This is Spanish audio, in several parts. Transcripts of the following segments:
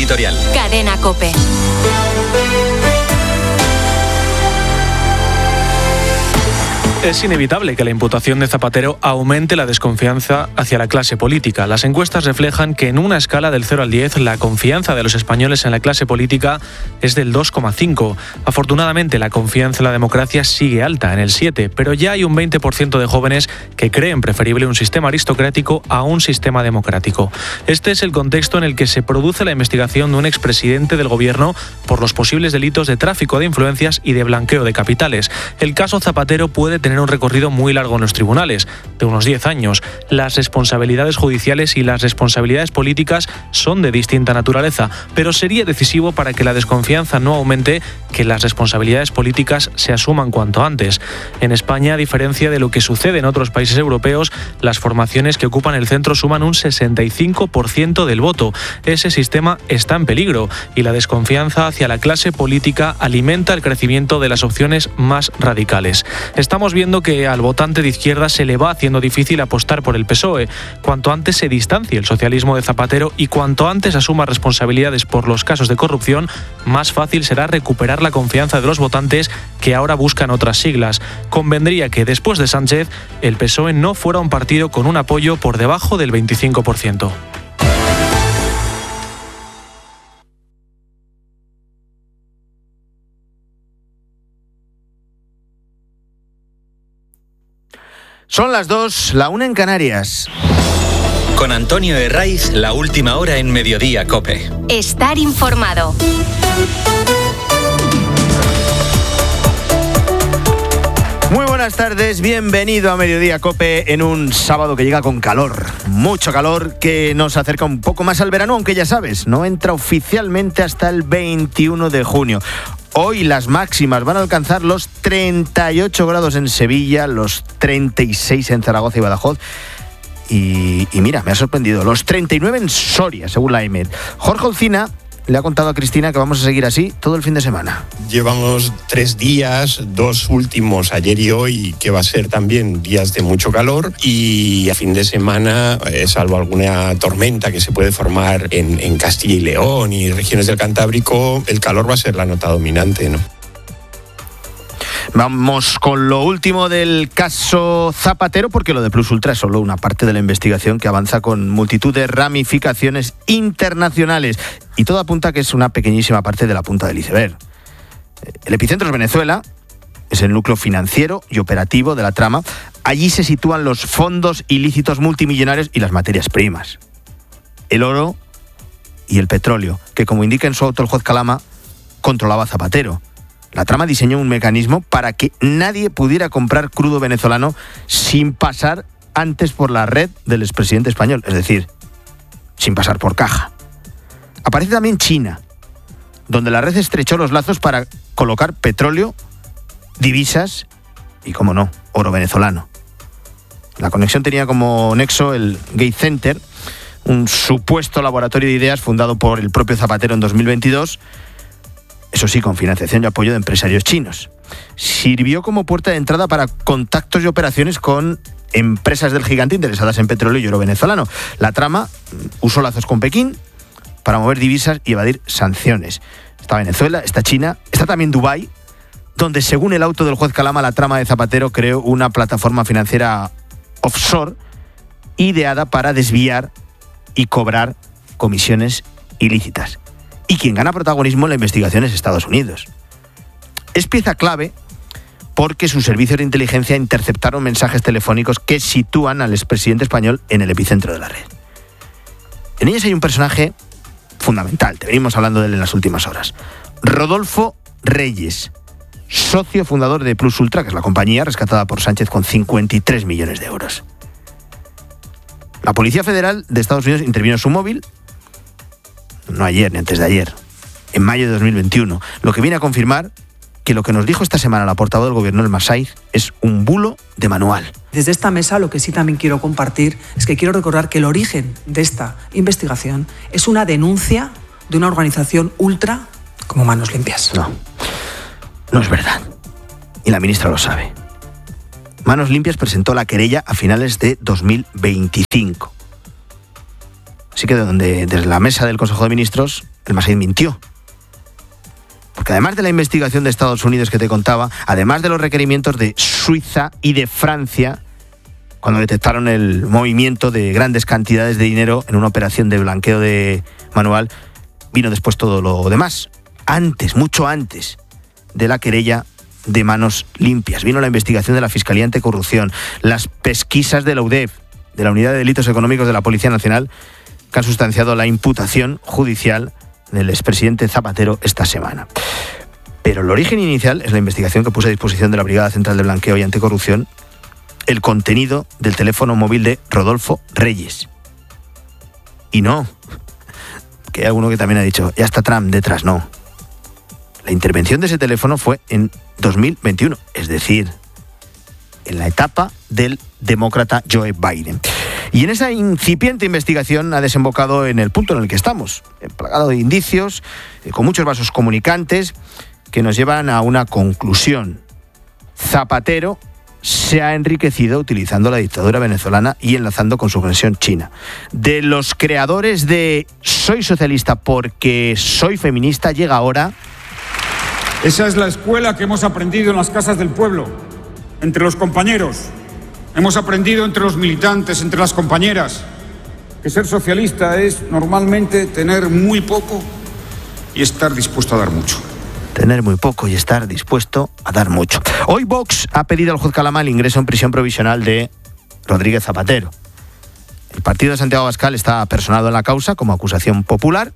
editorial. Cadena COPE. Es inevitable que la imputación de Zapatero aumente la desconfianza hacia la clase política. Las encuestas reflejan que en una escala del 0 al 10, la confianza de los españoles en la clase política es del 2,5. Afortunadamente, la confianza en la democracia sigue alta, en el 7, pero ya hay un 20% de jóvenes que creen preferible un sistema aristocrático a un sistema democrático. Este es el contexto en el que se produce la investigación de un expresidente del gobierno por los posibles delitos de tráfico de influencias y de blanqueo de capitales. El caso Zapatero puede tener un recorrido muy largo en los tribunales, de unos 10 años. Las responsabilidades judiciales y las responsabilidades políticas son de distinta naturaleza, pero sería decisivo para que la desconfianza no aumente que las responsabilidades políticas se asuman cuanto antes. En España, a diferencia de lo que sucede en otros países europeos, las formaciones que ocupan el centro suman un 65% del voto. Ese sistema está en peligro y la desconfianza hacia la clase política alimenta el crecimiento de las opciones más radicales. Estamos viendo que al votante de izquierda se le va haciendo difícil apostar por el PSOE. Cuanto antes se distancie el socialismo de Zapatero y cuanto antes asuma responsabilidades por los casos de corrupción, más fácil será recuperar la confianza de los votantes que ahora buscan otras siglas. Convendría que después de Sánchez, el PSOE no fuera un partido con un apoyo por debajo del 25%. Son las 2, la 1 en Canarias. Con Antonio Herraiz, la última hora en Mediodía COPE. Estar informado. Muy buenas tardes, bienvenido a Mediodía COPE en un sábado que llega con calor. Mucho calor que nos acerca un poco más al verano, aunque ya sabes, no entra oficialmente hasta el 21 de junio. Hoy las máximas van a alcanzar los 38 grados en Sevilla, los 36 en Zaragoza y Badajoz. Y mira, me ha sorprendido, los 39 en Soria, según la EMET. Jorge Olcina le ha contado a Cristina que vamos a seguir así todo el fin de semana. Llevamos 3 días, 2 últimos, ayer y hoy, que va a ser también días de mucho calor, y a fin de semana, salvo alguna tormenta que se puede formar en Castilla y León y regiones del Cantábrico, el calor va a ser la nota dominante, ¿no? Vamos con lo último del caso Zapatero, porque lo de Plus Ultra es solo una parte de la investigación que avanza con multitud de ramificaciones internacionales. Y todo apunta a que es una pequeñísima parte de la punta del iceberg. El epicentro es Venezuela, es el núcleo financiero y operativo de la trama. Allí se sitúan los fondos ilícitos multimillonarios y las materias primas. El oro y el petróleo, que como indica en su auto el juez Calama, controlaba Zapatero. La trama diseñó un mecanismo para que nadie pudiera comprar crudo venezolano sin pasar antes por la red del expresidente español, es decir, sin pasar por caja. Aparece también China, donde la red estrechó los lazos para colocar petróleo, divisas y, como no, oro venezolano. La conexión tenía como nexo el Gates Center, un supuesto laboratorio de ideas fundado por el propio Zapatero en 2022, eso sí, con financiación y apoyo de empresarios chinos. Sirvió como puerta de entrada para contactos y operaciones con empresas del gigante interesadas en petróleo y oro venezolano. La trama usó lazos con Pekín para mover divisas y evadir sanciones. Está Venezuela, está China, está también Dubái, donde según el auto del juez Calama, la trama de Zapatero creó una plataforma financiera offshore ideada para desviar y cobrar comisiones ilícitas. Y quien gana protagonismo en la investigación es Estados Unidos. Es pieza clave porque sus servicios de inteligencia interceptaron mensajes telefónicos que sitúan al expresidente español en el epicentro de la red. En ellas hay un personaje fundamental, te venimos hablando de él en las últimas horas. Rodolfo Reyes, socio fundador de Plus Ultra, que es la compañía rescatada por Sánchez con 53 millones de euros. La Policía Federal de Estados Unidos intervino en su móvil, no ayer ni antes de ayer, en mayo de 2021, lo que viene a confirmar que lo que nos dijo esta semana la portavoz del gobierno, el Masaiz, es un bulo de manual. Desde esta mesa lo que sí también quiero compartir es que quiero recordar que el origen de esta investigación es una denuncia de una organización ultra como Manos Limpias. No es verdad. Y la ministra lo sabe. Manos Limpias presentó la querella a finales de 2025. Así que desde la mesa del Consejo de Ministros el Massaid mintió. Porque además de la investigación de Estados Unidos que te contaba, además de los requerimientos de Suiza y de Francia, cuando detectaron el movimiento de grandes cantidades de dinero en una operación de blanqueo de manual, vino después todo lo demás. Antes, mucho antes de la querella de Manos Limpias, vino la investigación de la Fiscalía Anticorrupción, las pesquisas de la UDEF, de la Unidad de Delitos Económicos de la Policía Nacional, que han sustanciado la imputación judicial del expresidente Zapatero esta semana. Pero el origen inicial es la investigación que puso a disposición de la Brigada Central de Blanqueo y Anticorrupción el contenido del teléfono móvil de Rodolfo Reyes. Y no, que hay alguno que también ha dicho, ya está Trump detrás, no. La intervención de ese teléfono fue en 2021, es decir, en la etapa del demócrata Joe Biden. Y en esa incipiente investigación ha desembocado en el punto en el que estamos, plagado de indicios, con muchos vasos comunicantes, que nos llevan a una conclusión. Zapatero se ha enriquecido utilizando la dictadura venezolana y enlazando con su conexión china. De los creadores de Soy socialista porque soy feminista, llega ahora... Esa es la escuela que hemos aprendido en las casas del pueblo, entre los compañeros. Hemos aprendido entre los militantes, entre las compañeras, que ser socialista es normalmente tener muy poco y estar dispuesto a dar mucho. Tener muy poco y estar dispuesto a dar mucho. Hoy Vox ha pedido al juez Calama el ingreso en prisión provisional de Rodríguez Zapatero. El partido de Santiago Abascal está personado en la causa como acusación popular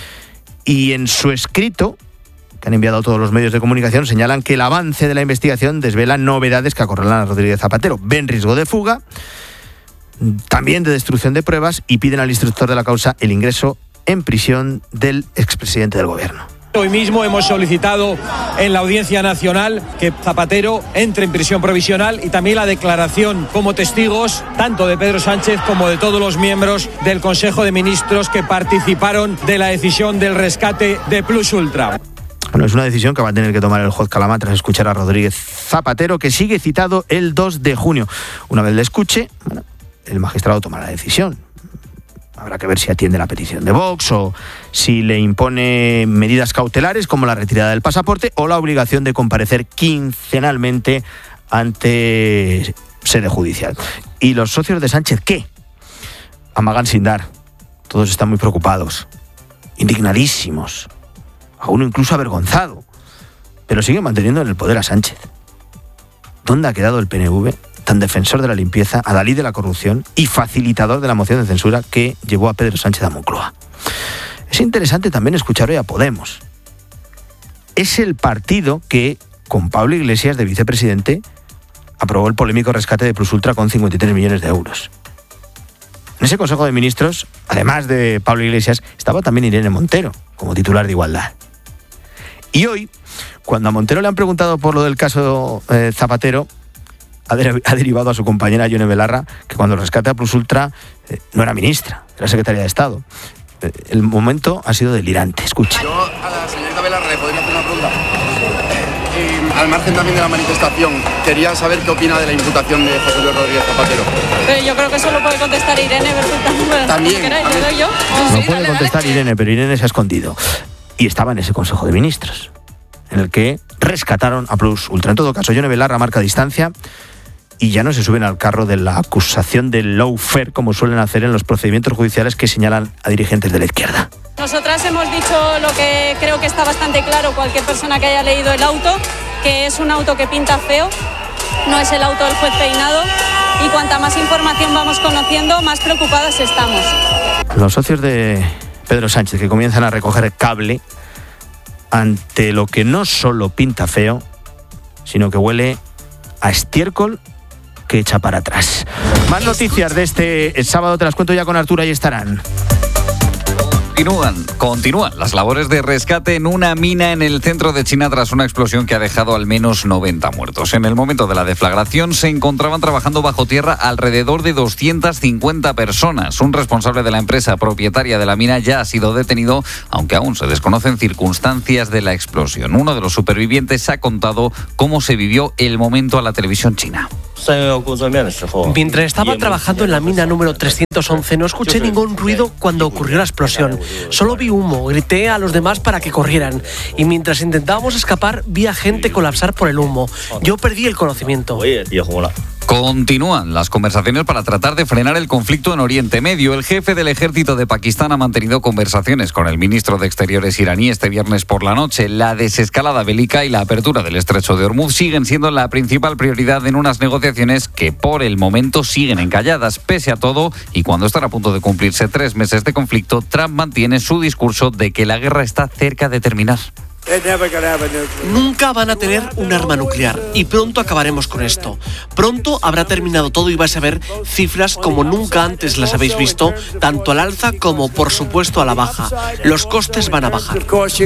y en su escrito, que han enviado a todos los medios de comunicación, señalan que el avance de la investigación desvela novedades que acorralan a Rodríguez Zapatero. Ven riesgo de fuga, también de destrucción de pruebas, y piden al instructor de la causa el ingreso en prisión del expresidente del gobierno. Hoy mismo hemos solicitado en la Audiencia Nacional que Zapatero entre en prisión provisional y también la declaración como testigos tanto de Pedro Sánchez como de todos los miembros del Consejo de Ministros que participaron de la decisión del rescate de Plus Ultra. Bueno, es una decisión que va a tener que tomar el juez Calama tras escuchar a Rodríguez Zapatero, que sigue citado el 2 de junio. Una vez le escuche, bueno, el magistrado tomará la decisión. Habrá que ver si atiende la petición de Vox o si le impone medidas cautelares como la retirada del pasaporte o la obligación de comparecer quincenalmente ante sede judicial. ¿Y los socios de Sánchez qué? Amagan sin dar. Todos están muy preocupados, indignadísimos, a uno incluso avergonzado, pero siguen manteniendo en el poder a Sánchez. ¿Dónde ha quedado el PNV, tan defensor de la limpieza, adalid de la corrupción y facilitador de la moción de censura que llevó a Pedro Sánchez a Moncloa? Es interesante también escuchar hoy a Podemos. Es el partido que, con Pablo Iglesias de vicepresidente, aprobó el polémico rescate de Plus Ultra con 53 millones de euros. En ese Consejo de Ministros, además de Pablo Iglesias, estaba también Irene Montero, como titular de Igualdad. Y hoy, cuando a Montero le han preguntado por lo del caso Zapatero, ha derivado a su compañera Yone Belarra, que cuando rescate a Plus Ultra no era ministra, era secretaria de Estado. El momento ha sido delirante. Escucha. Yo a la señorita Belarra le podría hacer una pregunta. Al margen también de la manifestación, quería saber qué opina de la imputación de José Luis Rodríguez Zapatero. Pero yo creo que eso lo puede contestar Irene perfectamente. También. ¿Le doy yo? No puede contestar Irene, pero Irene se ha escondido. Y estaba en ese Consejo de Ministros, en el que rescataron a Plus Ultra. En todo caso, Yone Belarra marca distancia y ya no se suben al carro de la acusación de lawfare, como suelen hacer en los procedimientos judiciales que señalan a dirigentes de la izquierda. Nosotras hemos dicho lo que creo que está bastante claro cualquier persona que haya leído el auto, que es un auto que pinta feo, no es el auto del juez Peinado, y cuanta más información vamos conociendo, más preocupadas estamos. Los socios de Pedro Sánchez, que comienzan a recoger cable ante lo que no solo pinta feo, sino que huele a estiércol que echa para atrás. Más noticias de este sábado te las cuento ya con Arturo, ahí estarán. Continúan las labores de rescate en una mina en el centro de China tras una explosión que ha dejado al menos 90 muertos. En el momento de la deflagración se encontraban trabajando bajo tierra alrededor de 250 personas. Un responsable de la empresa propietaria de la mina ya ha sido detenido, aunque aún se desconocen circunstancias de la explosión. Uno de los supervivientes ha contado cómo se vivió el momento a la televisión china. Mientras estaba trabajando en la mina número 311, no escuché ningún ruido cuando ocurrió la explosión. Solo vi humo, grité a los demás para que corrieran. Y mientras intentábamos escapar, vi a gente colapsar por el humo. Yo perdí el conocimiento. Continúan las conversaciones para tratar de frenar el conflicto en Oriente Medio. El jefe del ejército de Pakistán ha mantenido conversaciones con el ministro de Exteriores iraní este viernes por la noche. La desescalada bélica y la apertura del estrecho de Hormuz siguen siendo la principal prioridad en unas negociaciones que por el momento siguen encalladas. Pese a todo, y cuando están a punto de cumplirse 3 meses de conflicto, Trump mantiene su discurso de que la guerra está cerca de terminar. Nunca van a tener un arma nuclear y pronto acabaremos con esto. Pronto habrá terminado todo y vais a ver cifras como nunca antes las habéis visto, tanto al alza como por supuesto a la baja. Los costes van a bajar.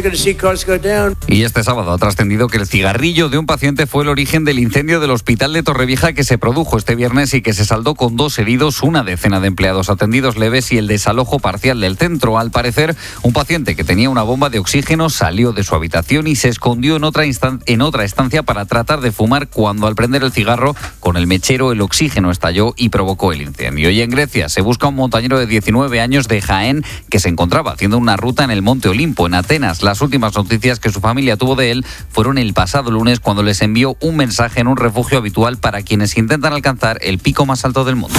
Y este sábado ha trascendido que el cigarrillo de un paciente fue el origen del incendio del hospital de Torrevieja que se produjo este viernes y que se saldó con 2 heridos, una decena de empleados atendidos leves y el desalojo parcial del centro. Al parecer, un paciente que tenía una bomba de oxígeno salió de su habitación y se escondió en otra estancia para tratar de fumar cuando al prender el cigarro con el mechero el oxígeno estalló y provocó el incendio. Y en Grecia se busca un montañero de 19 años de Jaén que se encontraba haciendo una ruta en el Monte Olimpo, en Atenas. Las últimas noticias que su familia tuvo de él fueron el pasado lunes cuando les envió un mensaje en un refugio habitual para quienes intentan alcanzar el pico más alto del mundo.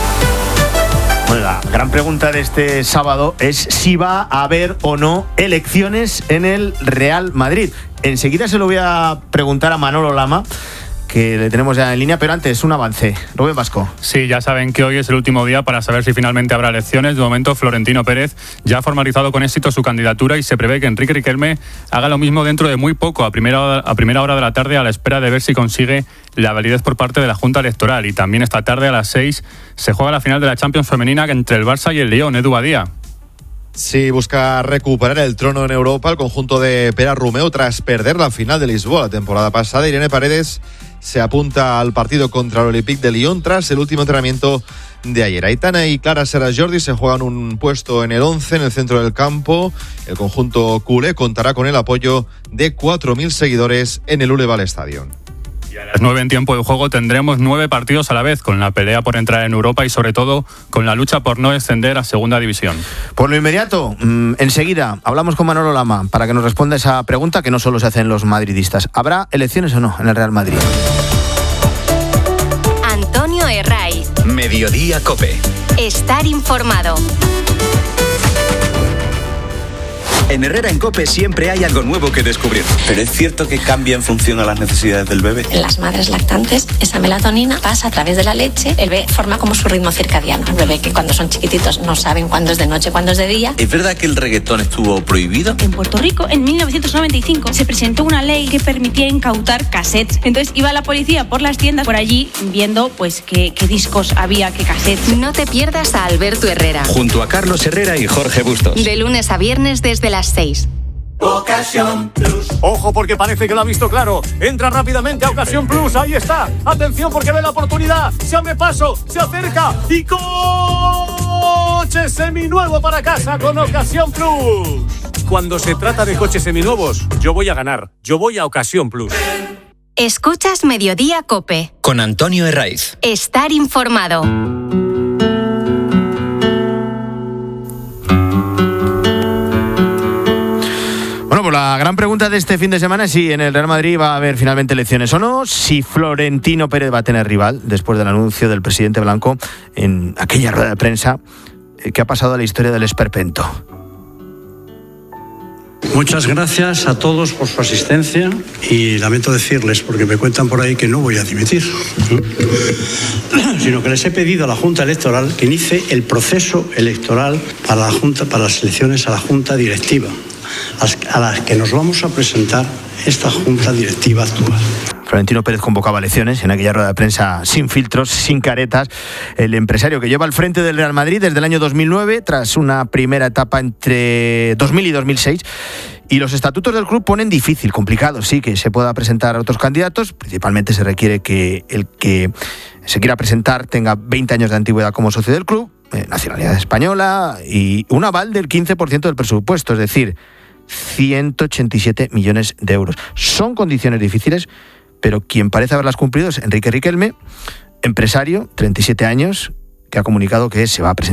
Bueno, la gran pregunta de este sábado es si va a haber o no elecciones en el Real Madrid. Enseguida se lo voy a preguntar a Manolo Lama, que le tenemos ya en línea, pero antes un avance. Rubén Vasco. Sí, ya saben que hoy es el último día para saber si finalmente habrá elecciones. De momento, Florentino Pérez ya ha formalizado con éxito su candidatura y se prevé que Enrique Riquelme haga lo mismo dentro de muy poco, a primera hora de la tarde, a la espera de ver si consigue la validez por parte de la Junta Electoral. Y también esta tarde a las 6 se juega la final de la Champions femenina entre el Barça y el Lyon. Edu Badía. Sí, busca recuperar el trono en Europa el conjunto de Pera Romeu tras perder la final de Lisboa la temporada pasada. Irene Paredes se apunta al partido contra el Olympique de Lyon tras el último entrenamiento de ayer. Aitana y Clara Serra-Jordi se juegan un puesto en el 11 en el centro del campo. El conjunto culé contará con el apoyo de 4.000 seguidores en el Uleval Stadium. Y a las 9 en tiempo de juego tendremos 9 partidos a la vez, con la pelea por entrar en Europa y sobre todo con la lucha por no descender a segunda división. Por lo inmediato, enseguida hablamos con Manolo Lama para que nos responda esa pregunta que no solo se hacen los madridistas. ¿Habrá elecciones o no en el Real Madrid? Antonio Herraiz. Mediodía COPE. Estar informado. En Herrera en COPE siempre hay algo nuevo que descubrir. Pero es cierto que cambia en función a las necesidades del bebé. En las madres lactantes, esa melatonina pasa a través de la leche. El bebé forma como su ritmo circadiano. El bebé que cuando son chiquititos no saben cuándo es de noche, cuándo es de día. ¿Es verdad que el reggaetón estuvo prohibido? En Puerto Rico, en 1995, se presentó una ley que permitía incautar cassettes. Entonces iba la policía por las tiendas por allí viendo pues qué discos había, qué cassettes. No te pierdas a Alberto Herrera. Junto a Carlos Herrera y Jorge Bustos. De lunes a viernes desde las 6. Ocasión Plus. Ojo porque parece que lo ha visto claro. Entra rápidamente a Ocasión Plus. Ahí está. Atención porque ve la oportunidad. Se abre paso, se acerca y coche seminuevo para casa con Ocasión Plus. Cuando se trata de coches seminuevos, yo voy a ganar. Yo voy a Ocasión Plus. Escuchas Mediodía COPE. Con Antonio Herraiz. Estar informado. Bueno, pues la gran pregunta de este fin de semana es si en el Real Madrid va a haber finalmente elecciones o no, si Florentino Pérez va a tener rival después del anuncio del presidente blanco en aquella rueda de prensa que ha pasado a la historia del esperpento. Muchas gracias a todos por su asistencia y lamento decirles, porque me cuentan por ahí que no voy a dimitir, sino que les he pedido a la Junta Electoral que inicie el proceso electoral para las elecciones a la Junta Directiva, a las que nos vamos a presentar esta Junta Directiva actual. Florentino Pérez convocaba elecciones en aquella rueda de prensa sin filtros, sin caretas. El empresario que lleva al frente del Real Madrid desde el año 2009, tras una primera etapa entre 2000 y 2006. Y los estatutos del club ponen difícil, complicado, sí, que se pueda presentar a otros candidatos. Principalmente se requiere que el que se quiera presentar tenga 20 años de antigüedad como socio del club, nacionalidad española y un aval del 15% del presupuesto, es decir, 187 millones de euros. Son condiciones difíciles, pero quien parece haberlas cumplido es Enrique Riquelme, empresario, 37 años, que ha comunicado que se va a presentar